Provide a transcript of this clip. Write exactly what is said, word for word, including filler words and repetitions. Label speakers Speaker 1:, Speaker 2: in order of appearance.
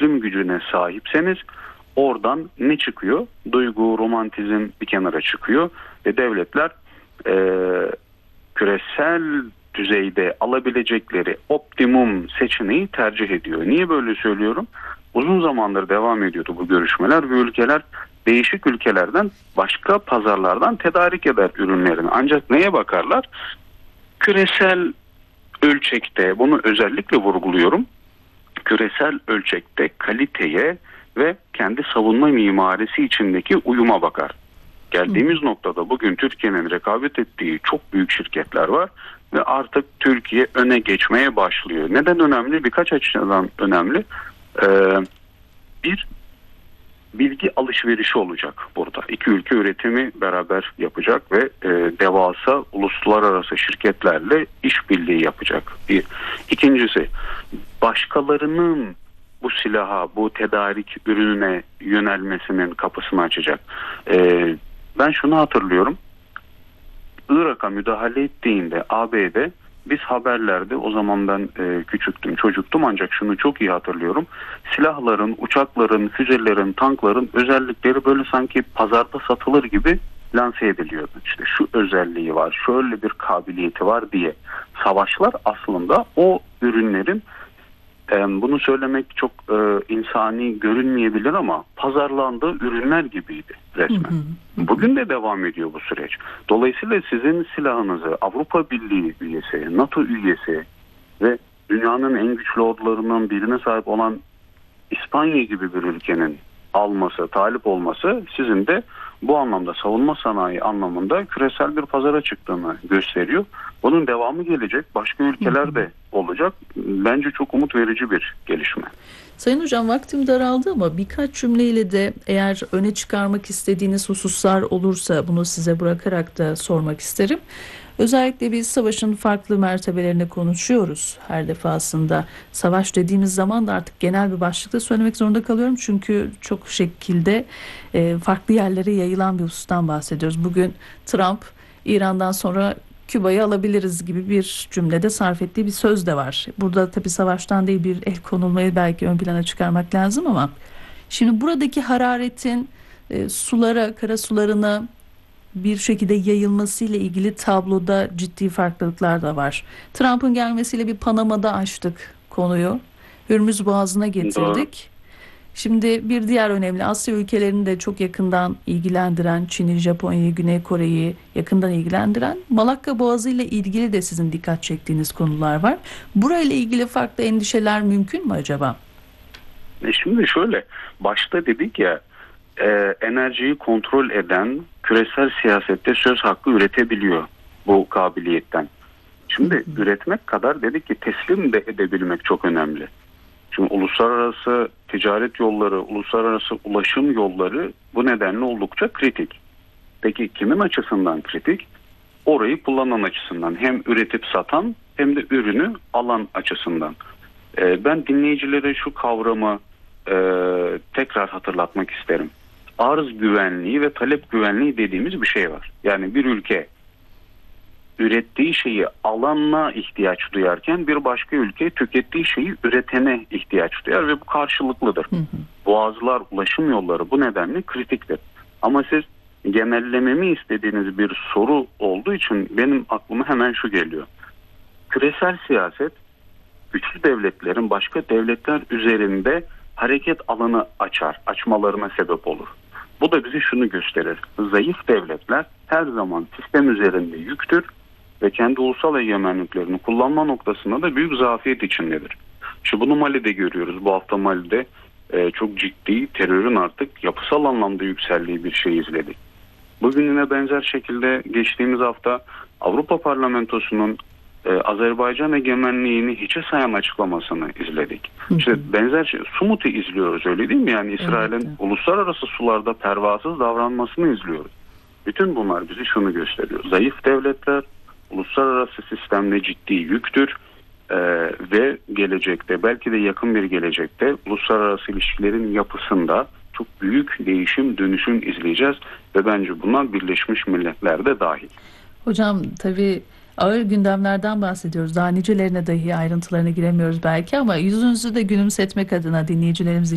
Speaker 1: çözüm gücüne sahipseniz oradan ne çıkıyor? Duygu, romantizm bir kenara çıkıyor ve devletler e, küresel düzeyde alabilecekleri optimum seçeneği tercih ediyor. Niye böyle söylüyorum? Uzun zamandır devam ediyordu bu görüşmeler ve ülkeler değişik ülkelerden başka pazarlardan tedarik eder ürünlerini. Ancak neye bakarlar? Küresel ölçekte, bunu özellikle vurguluyorum, küresel ölçekte kaliteye ve kendi savunma mimarisi içindeki uyuma bakar. Geldiğimiz Hı. noktada bugün Türkiye'nin rekabet ettiği çok büyük şirketler var ve artık Türkiye öne geçmeye başlıyor. Neden önemli? Birkaç açıdan önemli. Ee, bir, bilgi alışverişi olacak burada. İki ülke üretimi beraber yapacak ve e, devasa uluslararası şirketlerle işbirliği yapacak. Bir. İkincisi, başkalarının bu silaha, bu tedarik ürününe yönelmesinin kapısını açacak. Ee, ben şunu hatırlıyorum. Irak'a müdahale ettiğinde A B D, biz haberlerde, o zaman ben e, küçüktüm, çocuktum, ancak şunu çok iyi hatırlıyorum. Silahların, uçakların, füzelerin, tankların özellikleri böyle sanki pazarda satılır gibi lanse ediliyordu. İşte şu özelliği var, şöyle bir kabiliyeti var diye. Savaşlar aslında o ürünlerin, bunu söylemek çok e, insani görünmeyebilir ama pazarlandığı ürünler gibiydi resmen. Hı hı. Bugün de devam ediyor bu süreç. Dolayısıyla sizin silahınızı Avrupa Birliği üyesi, NATO üyesi ve dünyanın en güçlü ordularından birine sahip olan İspanya gibi bir ülkenin alması, talip olması sizin de bu anlamda savunma sanayi anlamında küresel bir pazara çıktığını gösteriyor. Bunun devamı gelecek. Başka ülkeler de olacak. Bence çok umut verici bir gelişme.
Speaker 2: Sayın Hocam, vaktim daraldı ama birkaç cümleyle de eğer öne çıkarmak istediğiniz hususlar olursa bunu size bırakarak da sormak isterim. Özellikle biz savaşın farklı mertebelerini konuşuyoruz her defasında. Savaş dediğimiz zaman da artık genel bir başlıkta söylemek zorunda kalıyorum. Çünkü çok şekilde e, farklı yerlere yayılan bir husustan bahsediyoruz. Bugün Trump, İran'dan sonra Küba'yı alabiliriz gibi bir cümlede sarf ettiği bir söz de var. Burada tabii savaştan değil, bir el konulmayı belki ön plana çıkarmak lazım ama şimdi buradaki hararetin e, sulara, kara sularına bir şekilde yayılmasıyla ilgili tabloda ciddi farklılıklar da var. Trump'ın gelmesiyle bir Panama'da açtık konuyu. Hürmüz Boğazı'na getirdik. Doğru. Şimdi bir diğer önemli, Asya ülkelerini de çok yakından ilgilendiren, Çin'i, Japonya'yı, Güney Kore'yi yakından ilgilendiren Malakka Boğazı ile ilgili de sizin dikkat çektiğiniz konular var. Burayla ilgili farklı endişeler mümkün mü acaba?
Speaker 1: E şimdi şöyle, başta dedik ya, e, enerjiyi kontrol eden küresel siyasette söz hakkı üretebiliyor bu kabiliyetten. Şimdi hı hı. üretmek kadar dedik ki teslim de edebilmek çok önemli. Çünkü uluslararası ticaret yolları, uluslararası ulaşım yolları bu nedenle oldukça kritik. Peki kimin açısından kritik? Orayı kullanan açısından. Hem üretip satan hem de ürünü alan açısından. Ee, ben dinleyicilere şu kavramı e, tekrar hatırlatmak isterim. Arz güvenliği ve talep güvenliği dediğimiz bir şey var. Yani bir ülke ürettiği şeyi alana ihtiyaç duyarken bir başka ülke tükettiği şeyi üretene ihtiyaç duyar ve bu karşılıklıdır. Hı hı. Boğazlar, ulaşım yolları bu nedenle kritiktir. Ama siz genellememi istediğiniz bir soru olduğu için benim aklıma hemen şu geliyor. Küresel siyaset güçlü devletlerin başka devletler üzerinde hareket alanı açar, açmalarına sebep olur. Bu da bize şunu gösterir. Zayıf devletler her zaman sistem üzerinde yüktür ve kendi ulusal egemenliklerini kullanma noktasında da büyük zafiyet içindedir. Şu bunu Mali'de görüyoruz. Bu hafta Mali'de e, çok ciddi terörün artık yapısal anlamda yükseldiği bir şey izledik. Bugün yine benzer şekilde geçtiğimiz hafta Avrupa Parlamentosu'nun e, Azerbaycan egemenliğini hiçe sayan açıklamasını izledik. Hı hı. İşte benzer şey, Sumut'u izliyoruz, öyle değil mi? Yani İsrail'in evet, evet. uluslararası sularda pervasız davranmasını izliyoruz. Bütün bunlar bize şunu gösteriyor. Zayıf devletler uluslararası sistemde ciddi yüktür ee, ve gelecekte, belki de yakın bir gelecekte uluslararası ilişkilerin yapısında çok büyük değişim, dönüşüm izleyeceğiz ve bence buna Birleşmiş Milletler de dahil.
Speaker 2: Hocam tabii ağır gündemlerden bahsediyoruz. Daha nicelerine dahi ayrıntılarına giremiyoruz belki ama yüzünüzü de gülümsetmek adına dinleyicilerimiz için